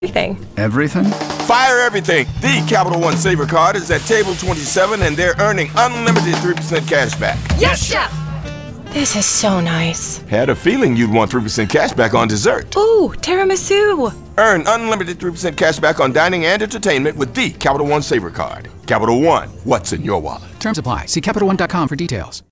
Everything. Everything? Fire everything. The Capital One Saver Card is at table 27 and they're earning unlimited 3% cash back. Yes, Chef! This is so nice. Had a feeling you'd want 3% cash back on dessert. Ooh, tiramisu. Earn unlimited 3% cash back on dining and entertainment with the Capital One Saver Card. Capital One, what's in your wallet? Terms apply. See CapitalOne.com for details.